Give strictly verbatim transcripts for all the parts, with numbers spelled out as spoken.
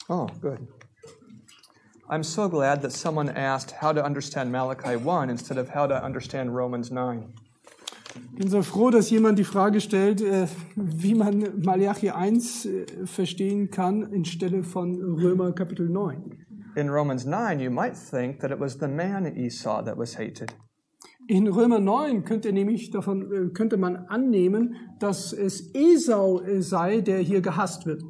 Oh, good. I'm so glad that someone asked how to understand Malachi one instead of how to understand Romans nine. Ich bin so froh, dass jemand die Frage stellt, äh, wie man Malachi eins äh, verstehen kann, anstelle von Römer Kapitel neun. In Romans nine, you might think that it was the man Esau that was hated. In Römer neun könnte, nämlich davon, äh, könnte man annehmen, dass es Esau äh, sei, der hier gehasst wird.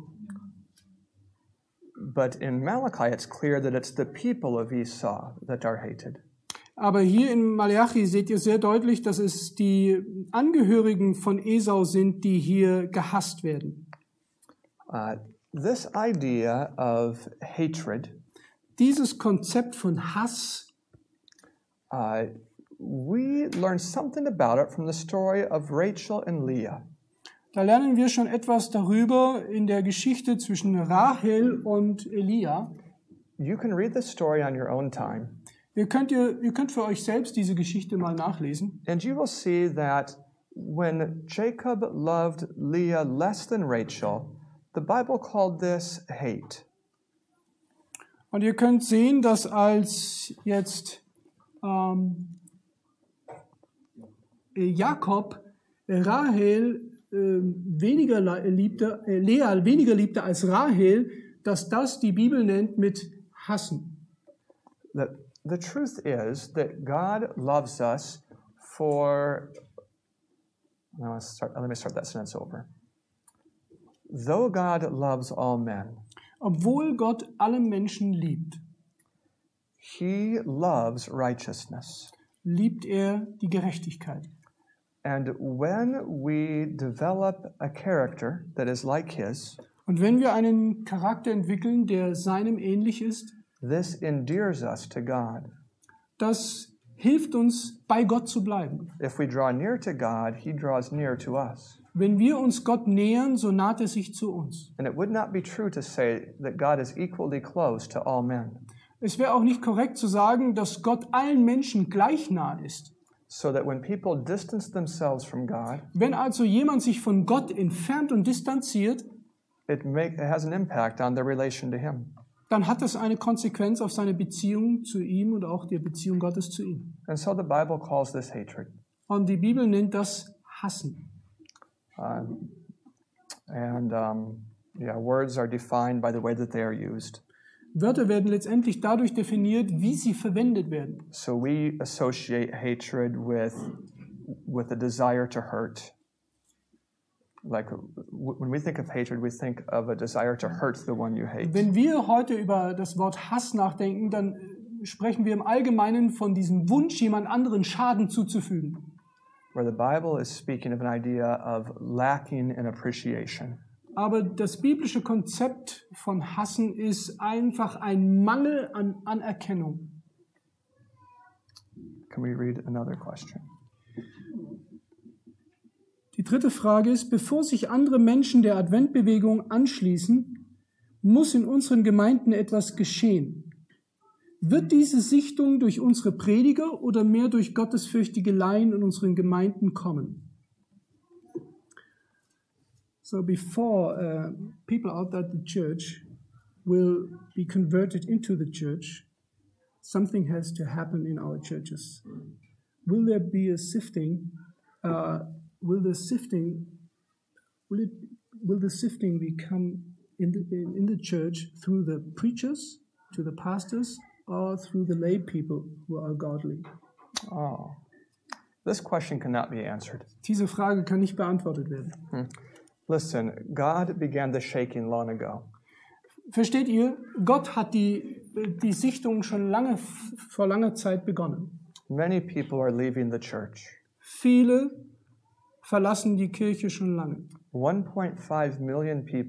But in Malachi, it's clear that it's the people of Esau that are hated. Aber hier in Malachi seht ihr sehr deutlich, dass es die Angehörigen von Esau sind, die hier gehasst werden. Uh, this idea of hatred, Dieses Konzept von Hass, uh, we learn something about it from the story of Rachel and Leah. da lernen wir schon etwas darüber in der Geschichte zwischen Rahel und Elia. You can read the story on your own time, Ihr könnt, ihr, ihr könnt für euch selbst diese Geschichte mal nachlesen. and you will see that when Jacob loved Leah less than Rachel, the Bible called this hate. Und ihr könnt sehen, dass als jetzt ähm, Jakob Rahel äh, weniger liebte, äh, Lea weniger liebte als Rahel, dass das die Bibel nennt mit Hassen. The, the truth is that God loves us for, no, let's start, let me start that sentence over. Though God loves all men, Obwohl Gott alle Menschen liebt, He loves righteousness. liebt er die Gerechtigkeit. And when we develop a character that is like His, Und wenn wir einen Charakter entwickeln, der seinem ähnlich ist, this endears us to God. das hilft uns, bei Gott zu bleiben. If we draw near to God, He draws near to us. Wenn wir uns Gott nähern, so naht er sich zu uns. And it would not be true to say that God is equally close to all men, Es wäre auch nicht korrekt zu sagen, dass Gott allen Menschen gleich nah ist. so that when people distance themselves from God, Wenn also jemand sich von Gott entfernt und distanziert, it, make, it has an impact on their relation to Him. dann hat das eine Konsequenz auf seine Beziehung zu ihm und auch die Beziehung Gottes zu ihm. And so the Bible calls this hatred. Und die Bibel nennt das Hassen. Uh, and um, yeah, words are defined by the way that they are used. Wörter werden letztendlich dadurch definiert, wie sie verwendet werden. So we associate hatred with, with a desire to hurt. Like w- when we think of hatred, we think of a desire to hurt the one you hate. Wenn wir heute über das Wort Hass nachdenken, dann äh, sprechen wir im Allgemeinen von diesem Wunsch, jemand anderen Schaden zuzufügen. Where the Bible is speaking of an idea of lacking in appreciation. Aber das biblische Konzept von Hassen ist einfach ein Mangel an Anerkennung. Can we read another question? Die dritte Frage ist, bevor sich andere Menschen der Adventbewegung anschließen, muss in unseren Gemeinden etwas geschehen. Wird diese Sichtung durch unsere Prediger oder mehr durch gottesfürchtige Laien in unseren Gemeinden kommen? So before uh, people outside the church will be converted into the church, something has to happen in our churches. Will there be a sifting? Uh, will the sifting? Will it? Will the sifting become in the in, in the church through the preachers, to the pastors, or through the lay people who are godly? Oh, this question cannot be answered. Diese Frage kann nicht beantwortet werden. Hmm. Listen, God began the shaking long ago. Versteht ihr? Gott hat die, die Sichtung schon lange, vor langer Zeit begonnen. Many people are leaving the church. Viele verlassen die Kirche schon lange. one point five million people